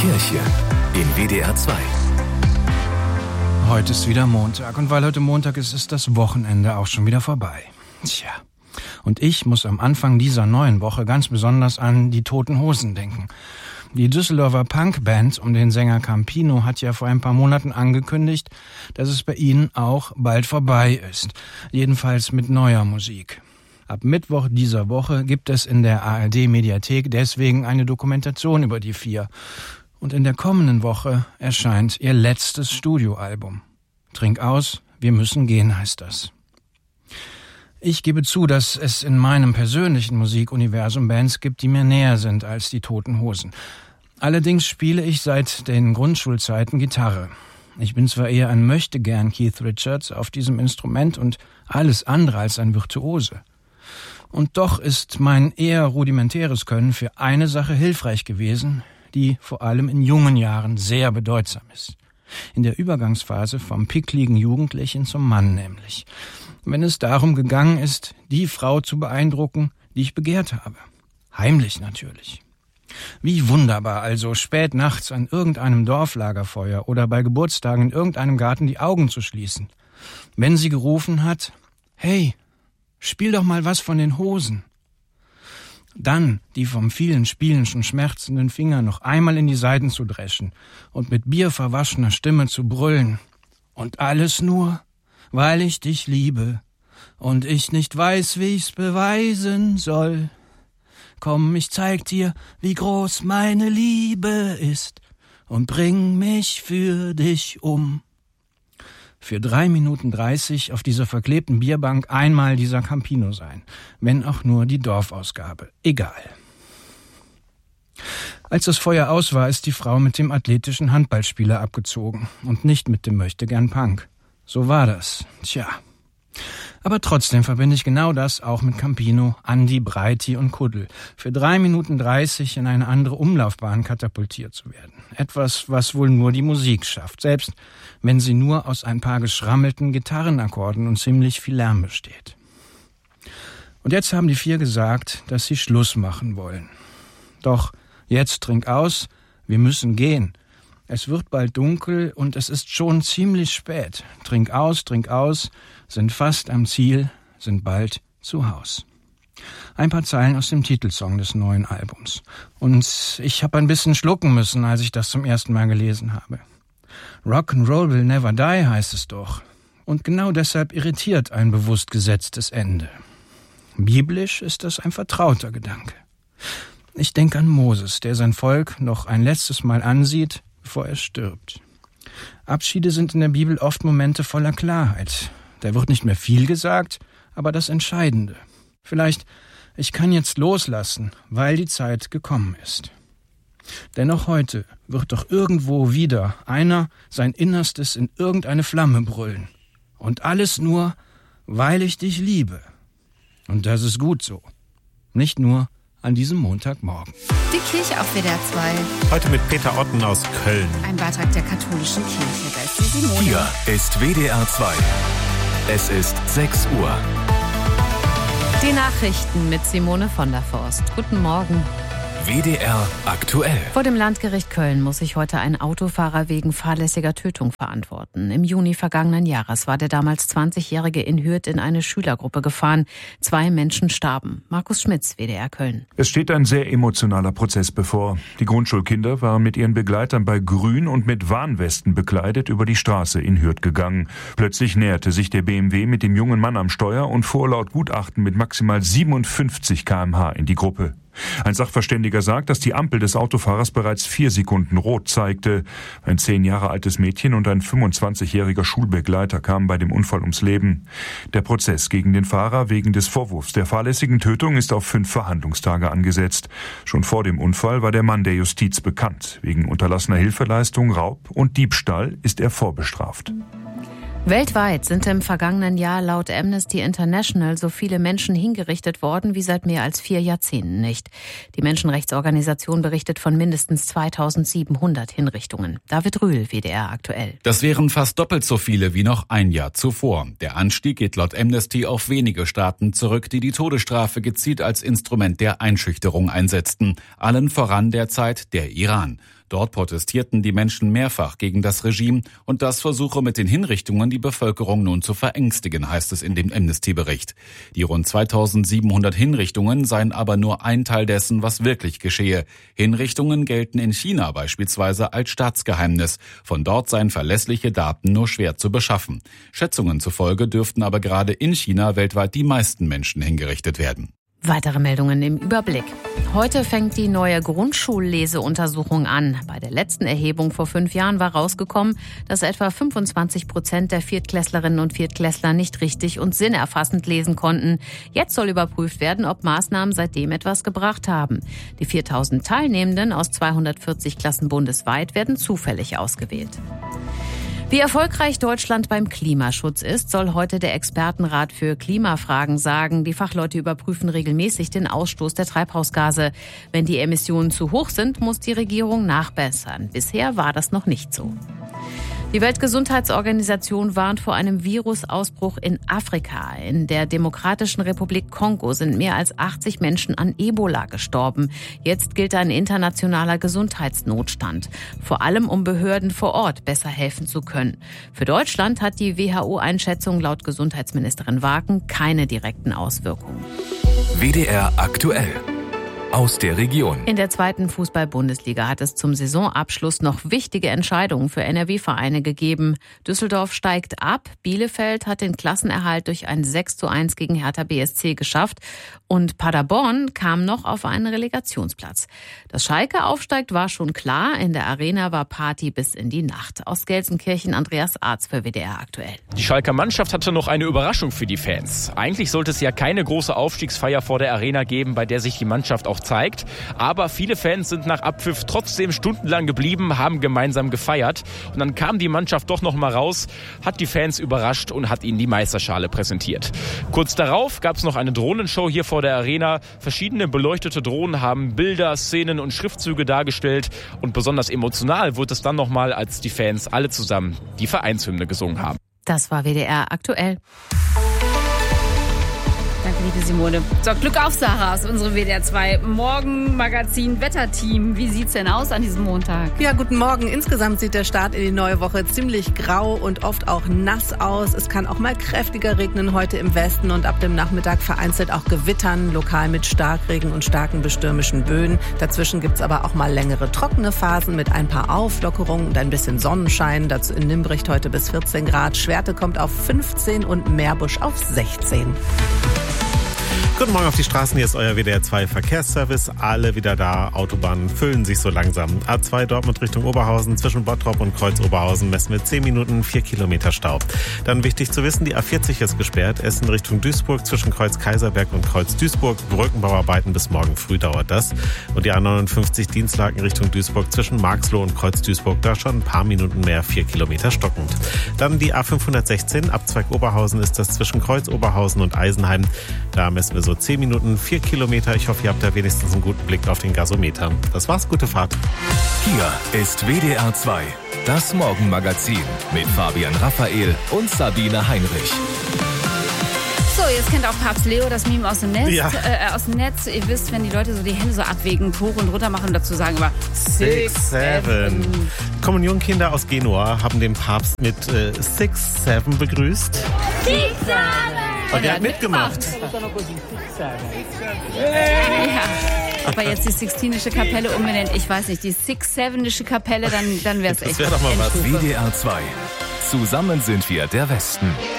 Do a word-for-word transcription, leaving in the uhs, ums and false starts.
Kirche in W D R zwei. Heute ist wieder Montag und weil heute Montag ist, ist das Wochenende auch schon wieder vorbei. Tja, und ich muss am Anfang dieser neuen Woche ganz besonders an die Toten Hosen denken. Die Düsseldorfer Punkband um den Sänger Campino hat ja vor ein paar Monaten angekündigt, dass es bei ihnen auch bald vorbei ist. Jedenfalls mit neuer Musik. Ab Mittwoch dieser Woche gibt es in der A R D-Mediathek deswegen eine Dokumentation über die vier. Und in der kommenden Woche erscheint ihr letztes Studioalbum. Trink aus, wir müssen gehen, heißt das. Ich gebe zu, dass es in meinem persönlichen Musikuniversum Bands gibt, die mir näher sind als die Toten Hosen. Allerdings spiele ich seit den Grundschulzeiten Gitarre. Ich bin zwar eher ein Möchtegern Keith Richards auf diesem Instrument und alles andere als ein Virtuose. Und doch ist mein eher rudimentäres Können für eine Sache hilfreich gewesen, die vor allem in jungen Jahren sehr bedeutsam ist. In der Übergangsphase vom pickligen Jugendlichen zum Mann nämlich. Wenn es darum gegangen ist, die Frau zu beeindrucken, die ich begehrt habe. Heimlich natürlich. Wie wunderbar also, spät nachts an irgendeinem Dorflagerfeuer oder bei Geburtstagen in irgendeinem Garten die Augen zu schließen. Wenn sie gerufen hat, hey, spiel doch mal was von den Hosen. Dann die vom vielen Spielen schon schmerzenden Finger noch einmal in die Saiten zu dreschen und mit bierverwaschener Stimme zu brüllen. Und alles nur, weil ich dich liebe und ich nicht weiß, wie ich's beweisen soll. Komm, ich zeig dir, wie groß meine Liebe ist und bring mich für dich um. Für drei Minuten dreißig auf dieser verklebten Bierbank einmal dieser Campino sein, wenn auch nur die Dorfausgabe. Egal. Als das Feuer aus war, ist die Frau mit dem athletischen Handballspieler abgezogen und nicht mit dem Möchtegern Punk. So war das. Tja. Aber trotzdem verbinde ich genau das auch mit Campino, Andi, Breiti und Kuddel. Für drei Minuten dreißig in eine andere Umlaufbahn katapultiert zu werden. Etwas, was wohl nur die Musik schafft, selbst wenn sie nur aus ein paar geschrammelten Gitarrenakkorden und ziemlich viel Lärm besteht. Und jetzt haben die vier gesagt, dass sie Schluss machen wollen. Doch jetzt trink aus, wir müssen gehen. Es wird bald dunkel und es ist schon ziemlich spät. Trink aus, trink aus, sind fast am Ziel, sind bald zu Haus. Ein paar Zeilen aus dem Titelsong des neuen Albums. Und ich habe ein bisschen schlucken müssen, als ich das zum ersten Mal gelesen habe. Rock'n'Roll will never die, heißt es doch. Und genau deshalb irritiert ein bewusst gesetztes Ende. Biblisch ist das ein vertrauter Gedanke. Ich denke an Moses, der sein Volk noch ein letztes Mal ansieht, bevor er stirbt. Abschiede sind in der Bibel oft Momente voller Klarheit. Da wird nicht mehr viel gesagt, aber das Entscheidende. Vielleicht, ich kann jetzt loslassen, weil die Zeit gekommen ist. Dennoch heute wird doch irgendwo wieder einer sein Innerstes in irgendeine Flamme brüllen. Und alles nur, weil ich dich liebe. Und das ist gut so. Nicht nur an diesem Montagmorgen. Die Kirche auf W D R zwei. Heute mit Peter Otten aus Köln. Ein Beitrag der katholischen Kirche. Da ist die Simone. Hier ist W D R zwei. Es ist sechs Uhr. Die Nachrichten mit Simone von der Forst. Guten Morgen. W D R aktuell. Vor dem Landgericht Köln muss sich heute ein Autofahrer wegen fahrlässiger Tötung verantworten. Im Juni vergangenen Jahres war der damals zwanzigjährige in Hürth in eine Schülergruppe gefahren. Zwei Menschen starben. Markus Schmitz, W D R Köln. Es steht ein sehr emotionaler Prozess bevor. Die Grundschulkinder waren mit ihren Begleitern bei Grün und mit Warnwesten bekleidet über die Straße in Hürth gegangen. Plötzlich näherte sich der B M W mit dem jungen Mann am Steuer und fuhr laut Gutachten mit maximal siebenundfünfzig Kilometer pro Stunde in die Gruppe. Ein Sachverständiger sagt, dass die Ampel des Autofahrers bereits vier Sekunden rot zeigte. Ein zehn Jahre altes Mädchen und ein fünfundzwanzigjähriger Schulbegleiter kamen bei dem Unfall ums Leben. Der Prozess gegen den Fahrer wegen des Vorwurfs der fahrlässigen Tötung ist auf fünf Verhandlungstage angesetzt. Schon vor dem Unfall war der Mann der Justiz bekannt. Wegen unterlassener Hilfeleistung, Raub und Diebstahl ist er vorbestraft. Weltweit sind im vergangenen Jahr laut Amnesty International so viele Menschen hingerichtet worden wie seit mehr als vier Jahrzehnten nicht. Die Menschenrechtsorganisation berichtet von mindestens zweitausendsiebenhundert Hinrichtungen. David Rühl, W D R aktuell. Das wären fast doppelt so viele wie noch ein Jahr zuvor. Der Anstieg geht laut Amnesty auf wenige Staaten zurück, die die Todesstrafe gezielt als Instrument der Einschüchterung einsetzten. Allen voran derzeit der Iran. Dort protestierten die Menschen mehrfach gegen das Regime und das versuche mit den Hinrichtungen die Bevölkerung nun zu verängstigen, heißt es in dem Amnesty-Bericht. Die rund zweitausendsiebenhundert Hinrichtungen seien aber nur ein Teil dessen, was wirklich geschehe. Hinrichtungen gelten in China beispielsweise als Staatsgeheimnis. Von dort seien verlässliche Daten nur schwer zu beschaffen. Schätzungen zufolge dürften aber gerade in China weltweit die meisten Menschen hingerichtet werden. Weitere Meldungen im Überblick. Heute fängt die neue Grundschulleseuntersuchung an. Bei der letzten Erhebung vor fünf Jahren war rausgekommen, dass etwa fünfundzwanzig Prozent der Viertklässlerinnen und Viertklässler nicht richtig und sinnerfassend lesen konnten. Jetzt soll überprüft werden, ob Maßnahmen seitdem etwas gebracht haben. Die viertausend Teilnehmenden aus zweihundertvierzig Klassen bundesweit werden zufällig ausgewählt. Wie erfolgreich Deutschland beim Klimaschutz ist, soll heute der Expertenrat für Klimafragen sagen. Die Fachleute überprüfen regelmäßig den Ausstoß der Treibhausgase. Wenn die Emissionen zu hoch sind, muss die Regierung nachbessern. Bisher war das noch nicht so. Die Weltgesundheitsorganisation warnt vor einem Virusausbruch in Afrika. In der Demokratischen Republik Kongo sind mehr als achtzig Menschen an Ebola gestorben. Jetzt gilt ein internationaler Gesundheitsnotstand. Vor allem, um Behörden vor Ort besser helfen zu können. Für Deutschland hat die W H O-Einschätzung laut Gesundheitsministerin Waken keine direkten Auswirkungen. W D R aktuell. Aus der Region. In der zweiten Fußball-Bundesliga hat es zum Saisonabschluss noch wichtige Entscheidungen für N R W-Vereine gegeben. Düsseldorf steigt ab, Bielefeld hat den Klassenerhalt durch ein sechs zu eins gegen Hertha B S C geschafft und Paderborn kam noch auf einen Relegationsplatz. Dass Schalke aufsteigt, war schon klar. In der Arena war Party bis in die Nacht. Aus Gelsenkirchen Andreas Arz für W D R aktuell. Die Schalker Mannschaft hatte noch eine Überraschung für die Fans. Eigentlich sollte es ja keine große Aufstiegsfeier vor der Arena geben, bei der sich die Mannschaft auch zeigt. Aber viele Fans sind nach Abpfiff trotzdem stundenlang geblieben, haben gemeinsam gefeiert. Und dann kam die Mannschaft doch noch mal raus, hat die Fans überrascht und hat ihnen die Meisterschale präsentiert. Kurz darauf gab es noch eine Drohnenshow hier vor der Arena. Verschiedene beleuchtete Drohnen haben Bilder, Szenen und Schriftzüge dargestellt. Und besonders emotional wurde es dann noch mal, als die Fans alle zusammen die Vereinshymne gesungen haben. Das war W D R aktuell. Danke, liebe Simone. So, Glück auf, Sarah, aus unserem W D R zwei Morgenmagazin Wetterteam. Wie sieht's denn aus an diesem Montag? Ja, guten Morgen. Insgesamt sieht der Start in die neue Woche ziemlich grau und oft auch nass aus. Es kann auch mal kräftiger regnen heute im Westen und ab dem Nachmittag vereinzelt auch gewittern, lokal mit Starkregen und starken bestürmischen Böen. Dazwischen gibt's aber auch mal längere trockene Phasen mit ein paar Auflockerungen und ein bisschen Sonnenschein. Dazu in Nimbricht heute bis vierzehn Grad. Schwerte kommt auf fünfzehn und Meerbusch auf sechzehn. Guten Morgen auf die Straßen, hier ist euer W D R zwei Verkehrsservice. Alle wieder da, Autobahnen füllen sich so langsam. A zwei Dortmund Richtung Oberhausen, zwischen Bottrop und Kreuz Oberhausen messen wir zehn Minuten, vier Kilometer Stau. Dann wichtig zu wissen, die A vierzig ist gesperrt, Essen Richtung Duisburg, zwischen Kreuz Kaiserberg und Kreuz Duisburg. Brückenbauarbeiten bis morgen früh dauert das. Und die A neunundfünfzig Dienstlaken Richtung Duisburg, zwischen Marxloh und Kreuz Duisburg, da schon ein paar Minuten mehr, vier Kilometer stockend. Dann die A fünfhundertsechzehn, Abzweig Oberhausen ist das zwischen Kreuz Oberhausen und Eisenheim. Da messen wir so zehn Minuten, vier Kilometer. Ich hoffe, ihr habt da wenigstens einen guten Blick auf den Gasometer. Das war's, gute Fahrt. Hier ist W D R zwei, das Morgenmagazin mit Fabian Raphael und Sabine Heinrich. So, jetzt kennt auch Papst Leo das Meme aus dem Netz. Ja. Äh, aus dem Netz. Ihr wisst, wenn die Leute so die Hände so abwägen, hoch und runter machen und dazu sagen immer Six, Seven. Kommunionkinder aus Genua haben den Papst mit äh, Six, Seven begrüßt. Six, Seven. Und er hat mitgemacht. Ja. Ob er jetzt die Sixtinische Kapelle umbenennt, ich weiß nicht. Die Six-Sevenische Kapelle, dann, dann wäre es echt. Das wäre doch mal was. W D R zwei. Zusammen sind wir der Westen.